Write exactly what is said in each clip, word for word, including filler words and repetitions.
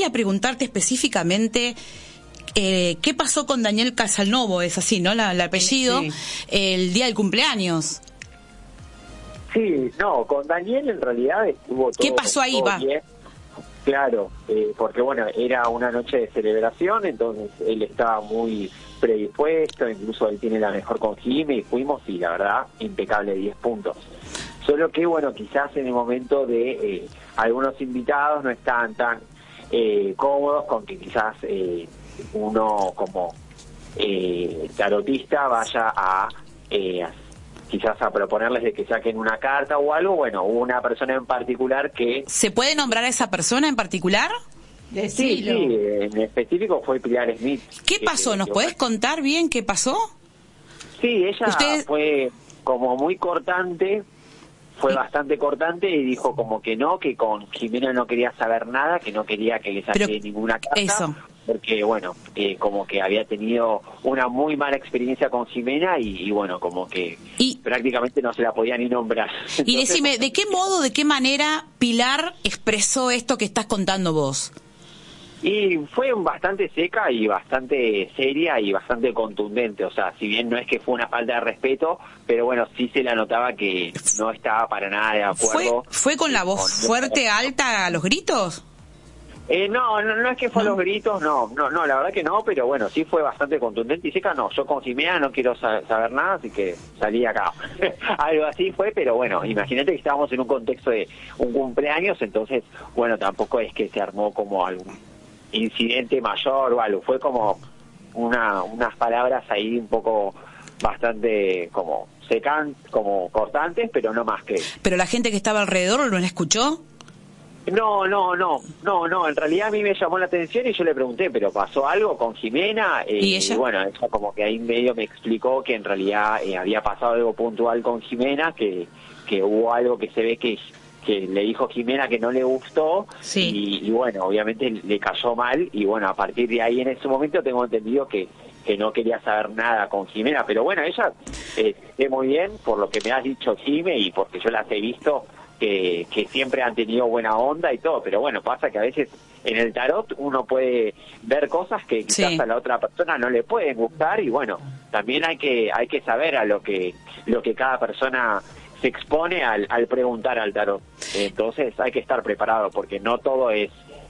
quería preguntarte específicamente eh, qué pasó con Daniel Casalnovo, es así, ¿no? La, el apellido, sí. El día del cumpleaños. Sí, no, con Daniel en realidad estuvo todo, ¿Qué pasó ahí, todo va? bien. Claro, eh, porque bueno, era una noche de celebración, entonces él estaba muy predispuesto, incluso él tiene la mejor con Jimmy, y fuimos y la verdad, impecable, diez puntos. Solo que bueno, quizás en el momento de eh, algunos invitados no estaban tan eh, cómodos con que quizás eh, uno como eh, tarotista vaya a... Eh, quizás a proponerles de que saquen una carta o algo. Bueno, hubo una persona en particular que... ¿Se puede nombrar a esa persona en particular? Sí, sí, en específico fue Pilar Smith. ¿Qué pasó? Que, ¿Nos que, podés contar bien qué pasó? Sí, ella ¿Ustedes... fue como muy cortante, fue ¿Sí? bastante cortante y dijo como que no, que con Jimena no quería saber nada, que no quería que le saque Pero ninguna carta. Eso. Porque, bueno, eh, como que había tenido una muy mala experiencia con Jimena y, y bueno, como que y, prácticamente no se la podía ni nombrar. Y Entonces, decime, ¿de qué modo, de qué manera Pilar expresó esto que estás contando vos? Y fue bastante seca y bastante seria y bastante contundente. O sea, si bien no es que fue una falta de respeto, pero bueno, sí se la notaba que no estaba para nada de acuerdo. ¿Fue, fue con la voz con fuerte, alta, a los gritos? Eh, no, no, no es que fue ¿No? a los gritos, no, no, no, la verdad que no, pero bueno, sí fue bastante contundente y seca, no, yo con Jimena no quiero sa- saber nada, así que salí acá. Algo así fue, pero bueno, imagínate que estábamos en un contexto de un cumpleaños, entonces, bueno, tampoco es que se armó como algún incidente mayor o algo, fue como una unas palabras ahí un poco bastante como secan, como cortantes, pero no más que... ¿Pero la gente que estaba alrededor no la escuchó? No, no, no, no, no, en realidad a mí me llamó la atención y yo le pregunté, ¿pero pasó algo con Jimena? Eh, ¿Y ella? Y bueno, ella como que ahí medio me explicó que en realidad eh, había pasado algo puntual con Jimena, que, que hubo algo que se ve que, que le dijo Jimena que no le gustó, sí. y, y bueno, obviamente le cayó mal, y bueno, a partir de ahí en ese momento tengo entendido que que no quería saber nada con Jimena, pero bueno, ella eh, esté muy bien, por lo que me has dicho, Jime, y porque yo las he visto, que, que siempre han tenido buena onda y todo, pero bueno, pasa que a veces en el tarot uno puede ver cosas que quizás sí. a la otra persona no le pueden gustar, y bueno, también hay que hay que saber a lo que lo que cada persona se expone al, al preguntar al tarot. Entonces hay que estar preparado, porque no todo es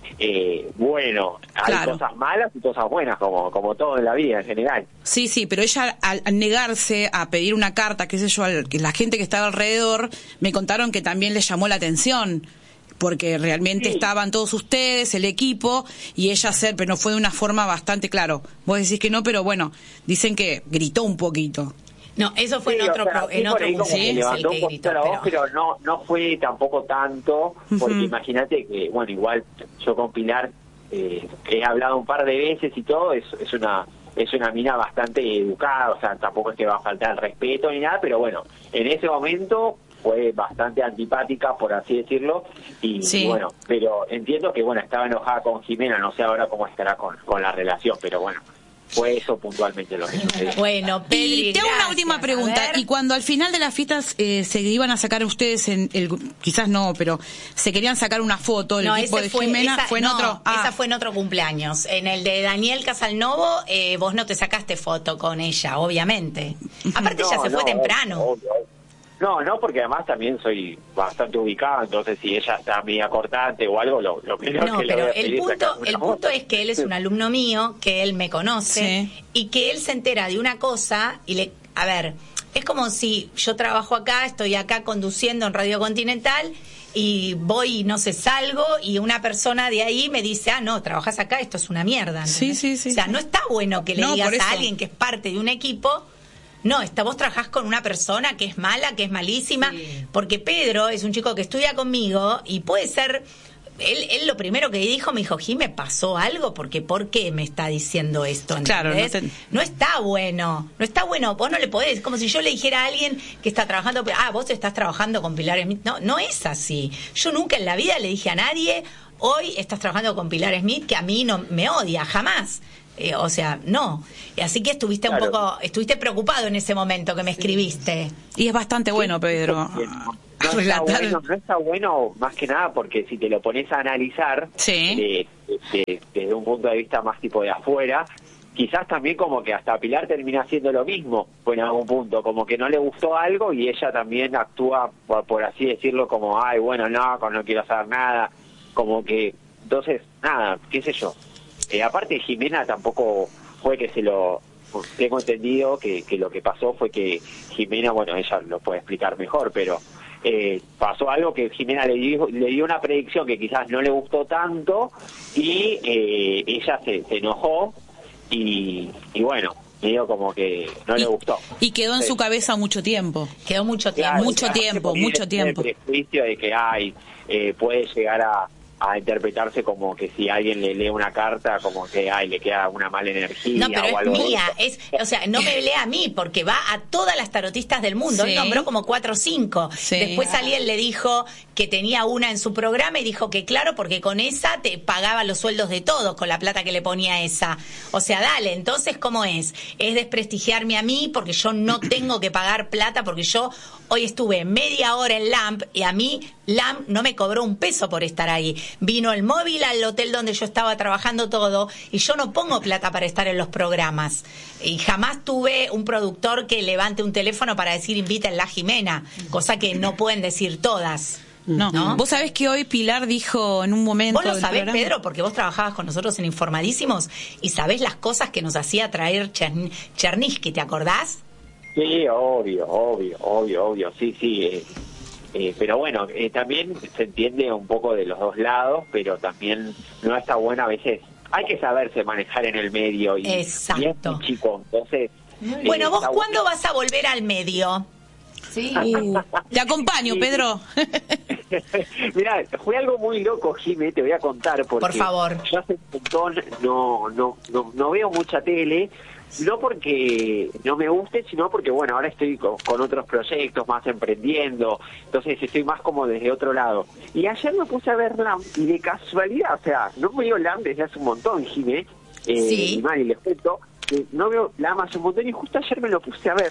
eh, bueno, hay claro. cosas malas y cosas buenas, como como todo en la vida en general. Sí, sí, pero ella al, al negarse a pedir una carta, qué sé yo, al, la gente que estaba alrededor me contaron que también le llamó la atención, porque realmente sí. estaban todos ustedes, el equipo, y ella hacer, pero no fue de una forma bastante, claro, vos decís que no, pero bueno, dicen que gritó un poquito. No, eso fue sí, en otro, o sea, pro, en otro como sí, levantó un poquito gritó, la voz, pero... pero no no fue tampoco tanto, porque uh-huh. imagínate que, bueno, igual yo con Pilar eh, he hablado un par de veces y todo, es, es una es una mina bastante educada, o sea, tampoco es que va a faltar el respeto ni nada, pero bueno, en ese momento fue bastante antipática, por así decirlo, y, sí. y bueno, pero entiendo que, bueno, estaba enojada con Jimena, no sé ahora cómo estará con, con la relación, pero bueno, fue eso puntualmente lo que sucedió. Bueno, Pedri, y tengo una última pregunta. Y cuando al final de las fiestas eh, se iban a sacar ustedes, en el quizás no, pero se querían sacar una foto, el no, equipo de fue, Jimena, esa, fue en no, otro... Ah. Esa fue en otro cumpleaños. En el de Daniel Casalnovo, eh, vos no te sacaste foto con ella, obviamente. Aparte no, ya se no, fue temprano. Obvio, obvio. No, no, porque además también soy bastante ubicado, entonces si ella está media cortante o algo, lo, lo primero no, que le voy a pero el pedir punto, es el punto es que él es un alumno mío, que él me conoce, sí. y que él se entera de una cosa y le... A ver, es como si yo trabajo acá, estoy acá conduciendo en Radio Continental y voy, no sé, salgo y una persona de ahí me dice, ah, no, trabajas acá, esto es una mierda. ¿entendés? Sí, sí, sí. O sea, no está bueno que le no, digas a alguien que es parte de un equipo... No, está, vos trabajás con una persona que es mala, que es malísima, sí. porque Pedro es un chico que estudia conmigo y puede ser... Él, él lo primero que dijo, me dijo, Jimé, ¿pasó algo? Porque ¿por qué me está diciendo esto? ¿entendés? Claro, no, te... no está bueno, no está bueno, vos no le podés, como si yo le dijera a alguien que está trabajando, ah, vos estás trabajando con Pilar Smith. No, no es así. Yo nunca en la vida le dije a nadie, hoy estás trabajando con Pilar Smith, que a mí no me odia, jamás. Eh, o sea, no. Así que estuviste claro. un poco, estuviste preocupado en ese momento que me escribiste. Y es bastante bueno, Pedro. No está bueno, no está bueno más que nada porque si te lo pones a analizar, sí. eh, de, desde un punto de vista más tipo de afuera, quizás también como que hasta Pilar termina haciendo lo mismo, pues en algún punto, como que no le gustó algo y ella también actúa, por, por así decirlo, como, ay, bueno, no, no quiero hacer nada, como que, entonces, nada, qué sé yo. Eh, aparte Jimena tampoco fue que se lo... Tengo entendido que, que lo que pasó fue que Jimena, bueno, ella lo puede explicar mejor, pero eh, pasó algo que Jimena le dio, le dio una predicción que quizás no le gustó tanto y eh, ella se, se enojó y, y bueno, medio como que no y, le gustó. Y quedó en sí. su cabeza mucho tiempo. Quedó mucho tiempo. Claro, mucho tiempo, mucho tiempo. El prejuicio de que hay, eh, puede llegar a... a interpretarse como que si alguien le lee una carta, como que ay, le queda una mala energía. No, pero o es algo mía, es, o sea, no me lee a mí, porque va a todas las tarotistas del mundo. Sí. Él nombró como cuatro o cinco. Sí. Después alguien le dijo que tenía una en su programa y dijo que claro, porque con esa te pagaba los sueldos de todos, con la plata que le ponía esa. O sea, dale, entonces, ¿cómo es? Es desprestigiarme a mí porque yo no tengo que pagar plata, porque yo hoy estuve media hora en L A M P y a mí L A M P no me cobró un peso por estar ahí. Vino el móvil al hotel donde yo estaba trabajando todo y yo no pongo plata para estar en los programas. Y jamás tuve un productor que levante un teléfono para decir invítenla a Jimena, cosa que no pueden decir todas. No. ¿No? Vos sabés que hoy Pilar dijo en un momento... Vos lo sabés, programa... Pedro, porque vos trabajabas con nosotros en Informadísimos y sabés las cosas que nos hacía traer Chern- Chernisky, ¿te acordás? Sí, obvio, obvio, obvio, obvio, sí, sí. Eh, eh, pero bueno, eh, también se entiende un poco de los dos lados, pero también no está bueno a veces. Hay que saberse manejar en el medio y, Exacto. y es muy chico, entonces... Bueno, eh, ¿vos está cuándo bueno. vas a volver al medio? Sí. Uh, te acompaño, Sí. Pedro. Mira, fue algo muy loco, Jimé, te voy a contar porque Por favor. yo hace un montón no, no, no, no veo mucha tele, no porque no me guste, sino porque, bueno, ahora estoy con, con otros proyectos, más emprendiendo, entonces estoy más como desde otro lado. Y ayer me puse a ver L A M y de casualidad, o sea, no me veo L A M desde hace un montón, Jimé, eh, Sí. y Mari, les cuento, que no veo L A M hace un montón y justo ayer me lo puse a ver.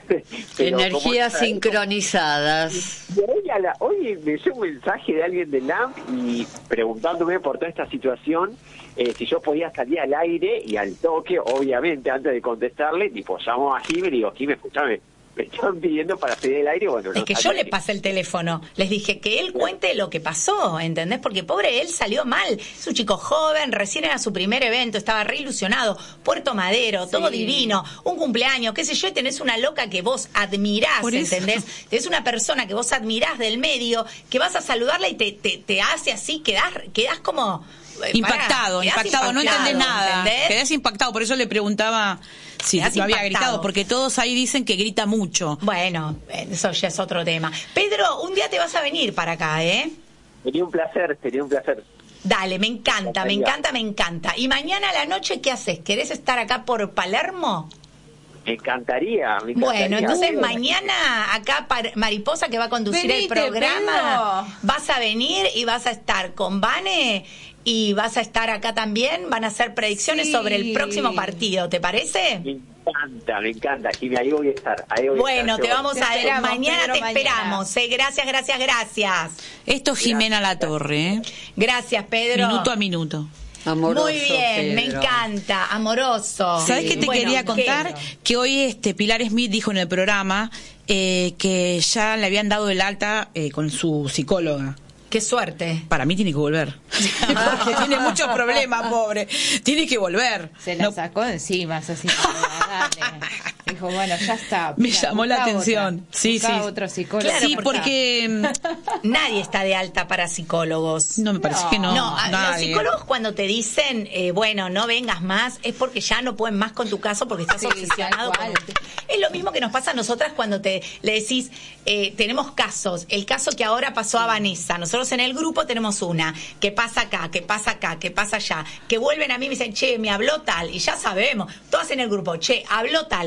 Pero Energías como- sincronizadas. Y hoy, a la, hoy me llegó un mensaje de alguien de L A M y preguntándome por toda esta situación, eh, si yo podía salir al aire y al toque, obviamente, antes de contestarle, tipo, llamo a Jimmy y digo, Jimmy, escúchame, me están pidiendo para salir al aire, bueno, Es no que salí. yo le pasé el teléfono. Les dije que él cuente lo que pasó, ¿entendés? Porque pobre él salió mal. Es un chico joven, recién era su primer evento, estaba re ilusionado. Puerto Madero, todo Sí. divino, un cumpleaños, qué sé yo, y tenés una loca que vos admirás, Por eso. ¿entendés? Tenés una persona que vos admirás del medio, que vas a saludarla y te, te, te hace así, quedás, quedás como... eh, Impactado, pará, quedás impactado, no entendés nada. ¿entendés? Quedás impactado, por eso le preguntaba si Quedás no había impactado. gritado, porque todos ahí dicen que grita mucho. Bueno, eso ya es otro tema. Pedro, un día te vas a venir para acá, ¿eh? Sería un placer, sería un placer. Dale, me encanta, me encanta, me encanta. ¿Y mañana a la noche qué haces? ¿Querés estar acá por Palermo? Me encantaría, me encantaría. Bueno, entonces Bueno, mañana acá par- Mariposa, que va a conducir Venite, el programa, Pedro. vas a venir y vas a estar con Vane y vas a estar acá también. Van a hacer predicciones Sí. sobre el próximo partido, ¿te parece? Me encanta, me encanta, Jimmy, ahí voy a estar. Ahí voy a Bueno, estar, te yo- vamos Te a esperamos, mañana Pedro, te mañana. esperamos. ¿eh? Gracias, gracias, gracias. Esto es Jimena La Torre, ¿eh? Gracias, Pedro. Minuto a minuto. Amoroso, Muy bien, me Pedro. encanta, amoroso. ¿Sabes qué te Bueno, quería ¿qué? contar? Que hoy este Pilar Smith dijo en el programa eh, que ya le habían dado el alta eh, con su psicóloga. Qué suerte. Para mí tiene que volver. Porque tiene muchos problemas, pobre. Tiene que volver. Se la No- sacó de encima, esa psicóloga, dale. Dijo, bueno, ya está. Me Mira, llamó la busca atención. otra, Sí, busca sí. otro psicólogo. Claro, sí, porque mm, Nadie está de alta para psicólogos. no me parece No. que no. No, a- los nadie. psicólogos cuando te dicen, eh, bueno, no vengas más, es porque ya no pueden más con tu caso porque estás Sí, obsesionado tal con cual. el te- Es lo mismo que nos pasa a nosotras cuando te le decís, eh, tenemos casos. El caso que ahora pasó a Vanessa. Nosotros en el grupo tenemos una. Que pasa acá, que pasa acá, que pasa allá. Que vuelven a mí y me dicen, che, me habló tal. Y ya sabemos. Todas en el grupo, che, habló tal. Ahora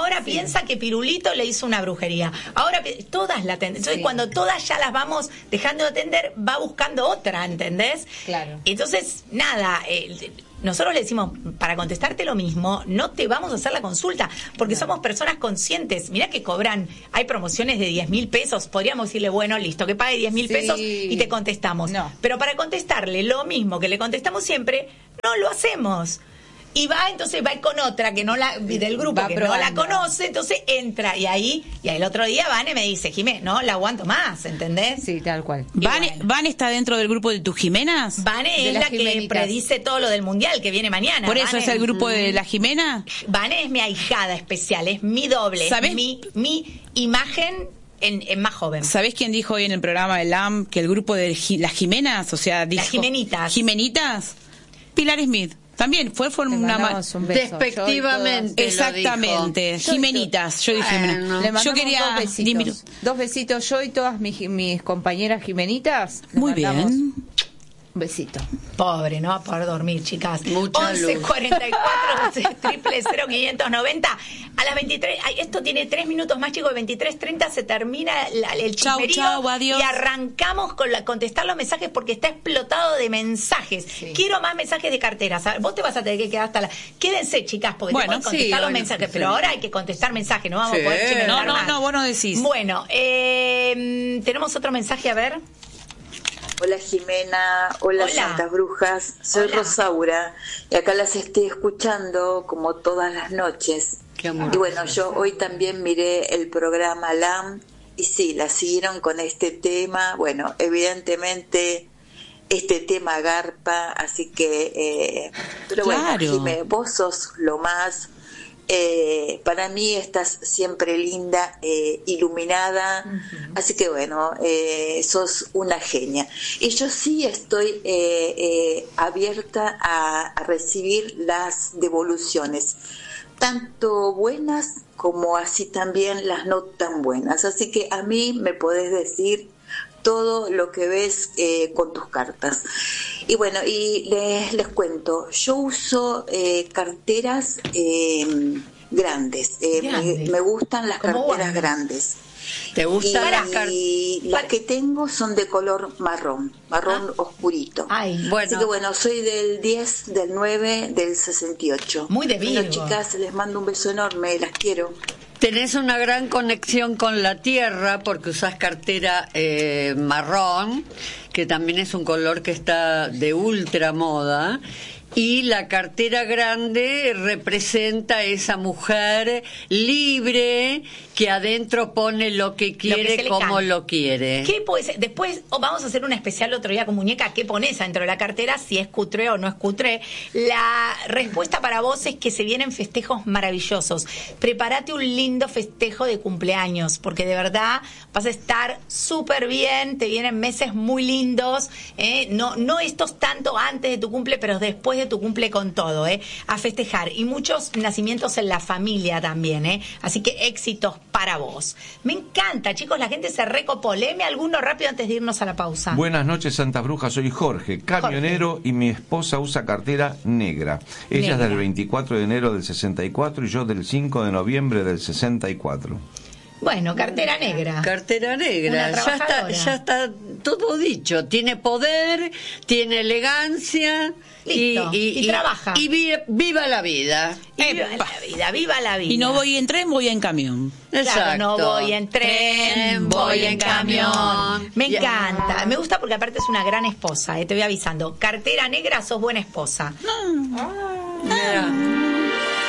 Ahora sí. piensa que Pirulito le hizo una brujería. Ahora todas la atenden. Entonces, sí. cuando todas ya las vamos dejando de atender, va buscando otra, ¿entendés? Claro. Entonces, nada, eh, nosotros le decimos, para contestarte lo mismo, no te vamos a hacer la consulta, porque no. somos personas conscientes. Mirá que cobran, hay promociones de diez mil pesos, podríamos decirle, bueno, listo, que pague diez mil sí. pesos y te contestamos. No. Pero para contestarle lo mismo que le contestamos siempre, no lo hacemos. Y va, entonces va con otra que no la del grupo va que probando. No la conoce, entonces entra y ahí y el otro día Vane me dice, Jimé, no la aguanto más, ¿entendés? Sí, tal cual. Vane, bueno. ¿Vane está dentro del grupo de tus Jimenas? Vane de es la que predice todo lo del mundial que viene mañana. ¿Por eso Vane, es el grupo de la Jimena? Vane es mi ahijada especial, es mi doble, ¿sabes? Es mi, mi imagen en, en más joven. ¿Sabés quién dijo hoy en el programa de L A M que el grupo de las Jimenas, o sea, dijo, las Jimenitas. Jimenitas, Pilar Smith. También fue, fue una ma- un despectivamente. Exactamente. Jimenitas, yo dije. Bueno, yo quería dos besitos. dos besitos yo y todas mis, mis compañeras jimenitas. Muy bien. Un besito. Pobre, no va a poder dormir, chicas. Mucha once luz. cuarenta y cuatro triple cero quinientos noventa a las veintitrés. Ay, esto tiene tres minutos más, chicos. De veintitrés treinta se termina la, el chismerío. Chau, chau, adiós. Y arrancamos con la, contestar los mensajes porque está explotado de mensajes. Sí. Quiero más mensajes de carteras. Vos te vas a tener que quedar hasta la. Quédense, chicas, porque bueno, tengo que contestar sí, los bueno, mensajes. sí. Pero ahora hay que contestar mensajes. No vamos sí. a poder chismear No, no, más. no, vos no decís. Bueno, eh, tenemos otro mensaje, a ver. Hola Jimena, hola, hola. Santas Brujas, soy hola. Rosaura y acá las estoy escuchando como todas las noches. Qué amor. Y bueno, yo hoy también miré el programa L A M y sí, la siguieron con este tema. Bueno, evidentemente este tema garpa, así que, eh, pero claro. bueno, Jimé, vos sos lo más. Eh, para mí estás siempre linda, eh, iluminada, uh-huh. así que bueno, eh, sos una genia. Y yo sí estoy eh, eh, abierta a, a recibir las devoluciones, tanto buenas como así también las no tan buenas. Así que a mí me podés decir todo lo que ves eh, con tus cartas. Y bueno, y les, les cuento, yo uso eh, carteras eh, grandes, eh, me, me gustan las carteras bueno. grandes. ¿Te gustan y, las carteras? Y las que tengo son de color marrón, marrón ah. oscurito. Ay, bueno. Así que bueno, soy del diez, del nueve, del sesenta y ocho. Muy de Virgo. Bueno, chicas, les mando un beso enorme, las quiero. Tenés una gran conexión con la tierra porque usás cartera eh, marrón, que también es un color que está de ultra moda. Y la cartera grande representa esa mujer libre que adentro pone lo que quiere, lo que como canta. Lo quiere. ¿Qué puede ser? Después oh, vamos a hacer un especial otro día con muñeca. ¿Qué pones dentro de la cartera? Si es cutre o no es cutre. La respuesta para vos es que se vienen festejos maravillosos. Prepárate un lindo festejo de cumpleaños, porque de verdad vas a estar súper bien. Te vienen meses muy lindos. ¿eh? No, no estos tanto antes de tu cumple, pero después de tu cumple con todo, ¿eh? A festejar. Y muchos nacimientos en la familia también, ¿eh? Así que éxitos para vos. Me encanta, chicos, la gente se recopó. Léeme alguno rápido antes de irnos a la pausa. Buenas noches, Santas Brujas. Soy Jorge, camionero, Jorge. Y mi esposa usa cartera negra. Ella negra. Es del veinticuatro de enero del sesenta y cuatro y yo del cinco de noviembre del sesenta y cuatro. Bueno, cartera negra. Cartera negra. Ya está, ya está todo dicho. Tiene poder, tiene elegancia. Listo. Y, y, y, y trabaja. Y vi, viva la vida. Y viva la vida, viva la vida. Y no voy en tren, voy en camión. Exacto. Claro, no voy en tren, voy en camión. Me encanta. Yeah. Me gusta porque aparte es una gran esposa. Eh, te voy avisando. Cartera negra, sos buena esposa. No. Ah. Yeah.